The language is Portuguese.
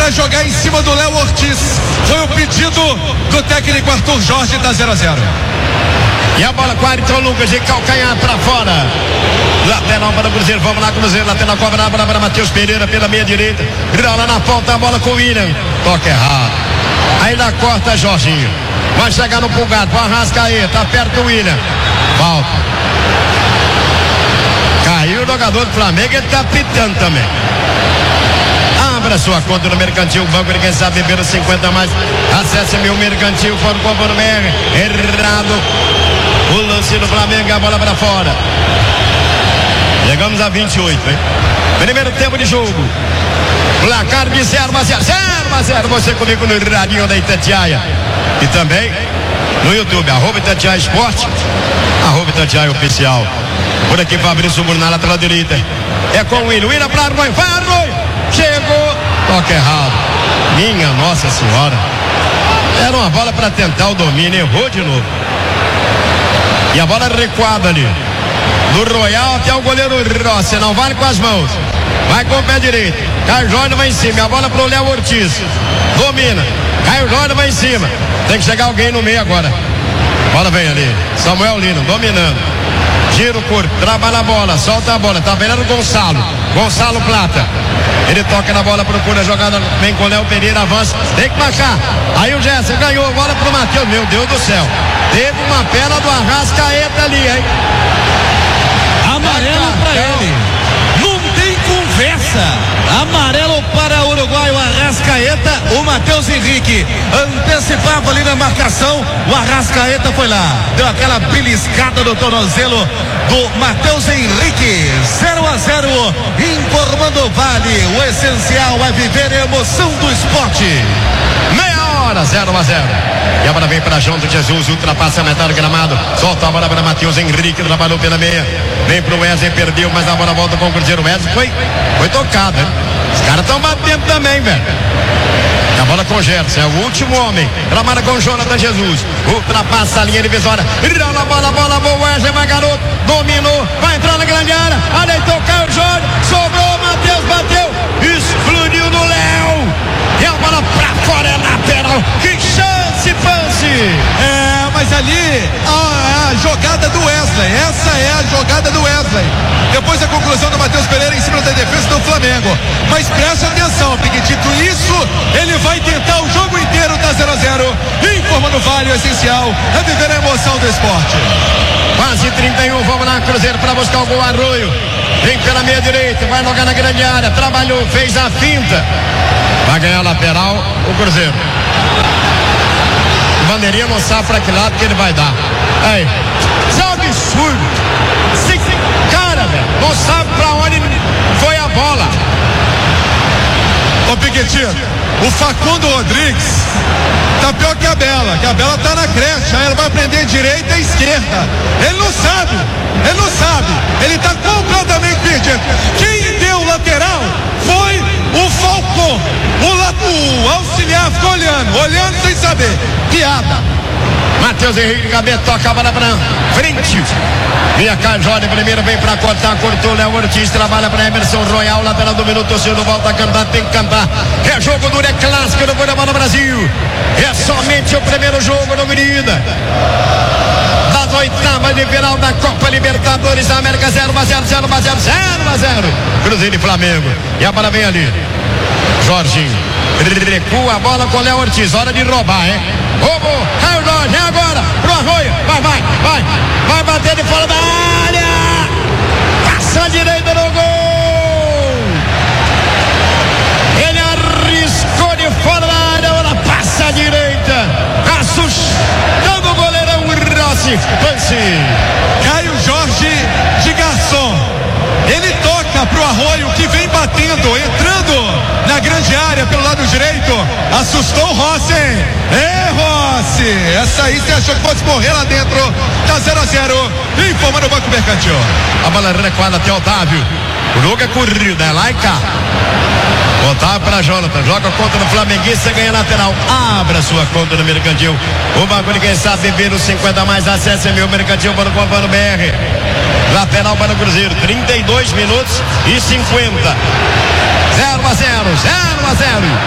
para jogar em cima do Léo Ortiz. Foi o pedido do técnico Arthur Jorge, da 0-0. E a bola com o Ayrton Lucas de calcanhar para fora. Lateral para o Cruzeiro, vamos lá Cruzeiro, lateral cobra a bola para Matheus Pereira pela meia direita. Lá na ponta a bola com o William. Toca errado. Aí na corta Jorginho. Vai chegar no Pulgado, para Arrascaeta, tá perto do William. Falta. Caiu o jogador do Flamengo, ele tá pitando também. Abra sua conta no Mercantil Banco, quem sabe beber os 50 mais. Acesse meu mercantil.com.br. Errado o lance do Flamengo, a bola para fora. Chegamos a 28, hein? Primeiro tempo de jogo. Placar de 0-0. Você comigo no radinho da Itatiaia. E também no YouTube, @Itatiaia Esporte, @Itatiaia Oficial. Por aqui Fabrício Bruno na lateral direita. É com o William para Arroio. Vai Arroio. Chegou. Toca errado. Minha Nossa Senhora. Era uma bola para tentar o domínio. Errou de novo. E a bola recuada ali. Do Royal até o goleiro Rossi. Não vale com as mãos. Vai com o pé direito. Caio Jorge vai em cima. A bola pro Léo Ortiz. Domina. Caio Jorge vai em cima. Tem que chegar alguém no meio agora. Bola vem ali. Samuel Lino dominando. Giro curto. Trabalha a bola. Solta a bola. Tá vendo o Gonçalo. Gonçalo Plata. Ele toca na bola, procura a jogada. Vem com o Léo Pereira, avança. Tem que marcar. Aí o Gerson ganhou a bola pro Matheus. Meu Deus do céu. Teve uma perna do Arrascaeta ali, hein? Amarelo para ele. Não tem conversa. Amarelo para o uruguaio Arrascaeta. O Matheus Henrique antecipava ali na marcação. O Arrascaeta foi lá. Deu aquela beliscada no tornozelo do Matheus Henrique. 0-0. Informando o Vale. O essencial é viver a emoção do esporte. Meia hora, 0-0. E a bola vem para João de Jesus, ultrapassa a metade do gramado, solta a bola para Matheus Henrique, trabalhou pela meia, vem pro Wesley, perdeu, mas a bola volta com o Cruzeiro. Wesley foi tocada, hein? Os caras estão batendo também, velho. A bola com o Gerson, é o último homem, trabalha com o Jonathan Jesus, ultrapassa a linha divisória, rola a bola boa, Wesley vai garoto, dominou, vai entrar na grande área, ajeitou, Caio Jorge, sobrou, Matheus bateu, explodiu no Léo, e a bola pra fora, é lateral, que chance, Pance! Mas ali a jogada do Wesley, essa é a jogada do Wesley. Depois a conclusão do Matheus Pereira em cima da defesa do Flamengo. Mas preste atenção, Piquetito, isso ele vai tentar o jogo inteiro, tá 0-0. Informa no Vale, o essencial é viver a emoção do esporte. Quase 31, vamos lá, Cruzeiro para buscar o gol. Arroio, vem pela meia direita, vai jogar na grande área, trabalhou, fez a finta, vai ganhar lateral o Cruzeiro. Bandeirinha não sabe para que lado que ele vai dar. Aí, isso é um absurdo. Esse cara, velho, não sabe para onde foi a bola. Ô Piquetito, o Facundo Rodrigues tá pior que a Bela tá na creche, aí ela vai aprender direita e esquerda. Ele não sabe, ele tá completamente perdido. Quem deu o lateral foi o Falcão. O auxiliar ficou olhando sem saber. Piada. Matheus Henrique Gabeto toca a bola pra frente. Vinha Caio Jorge primeiro, vem pra cortar, cortou Léo Ortiz, trabalha pra Emerson Royal, lateral do minuto, o senhor volta a cantar, tem que cantar. É jogo duro, é clássico no Futebol no Brasil. É somente o primeiro jogo no Grida. Das oitavas de final da Copa Libertadores da América, 0-0. Cruzeiro e Flamengo. E a bola vem ali. Jorginho recua a bola com Léo Ortiz, hora de roubar, hein? Roubou, Caio Jorge, é agora, pro Arroio, vai bater de fora da área, passa a direita no gol, ele arriscou de fora da área, ela passa a direita, assustando o goleirão Rossi, Caio Jorge de garçom, ele toca pro Arroio que vem batendo, entrando na grande área pelo lado direito, assustou o Rossi, hein? Rossi, essa aí você achou que fosse morrer lá dentro, tá 0-0, informa no Banco Mercantil. A bola recuada até Otávio, o jogo é corrido, é lá e cá. Otávio para Jonathan, joga contra o Flamenguista, ganha lateral, abra sua conta no Mercantil, o bagulho quem sabe beber os 50 mais, acesse meu mercantil.com.br. Lateral para o Cruzeiro, 32 minutos e 50. 0-0.